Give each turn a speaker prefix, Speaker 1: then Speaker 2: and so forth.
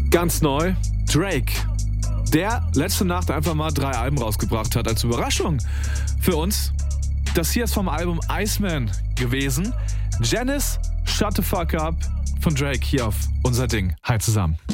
Speaker 1: Ganz neu, Drake, der letzte Nacht einfach mal 3 Alben rausgebracht hat als Überraschung für uns. Das hier ist vom Album Iceman gewesen. Janice, Shut the Fuck Up von Drake hier auf Unser Ding. Hi zusammen.